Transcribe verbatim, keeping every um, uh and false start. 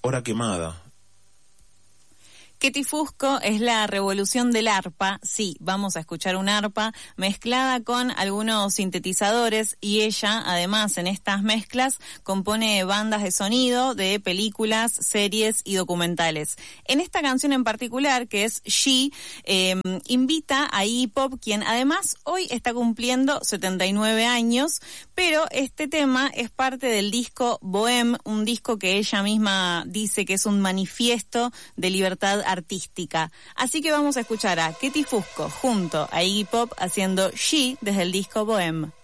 Hora Quemada. Ketty Fusco es la revolución del arpa. Sí, vamos a escuchar un arpa mezclada con algunos sintetizadores y ella, además, en estas mezclas compone bandas de sonido de películas, series y documentales. En esta canción en particular, que es She, eh, invita a Iggy Pop, quien además hoy está cumpliendo setenta y nueve años, pero este tema es parte del disco Bohème, un disco que ella misma dice que es un manifiesto de libertad artística. Así que vamos a escuchar a Ketty Fusco junto a Iggy Pop haciendo She desde el disco Bohème.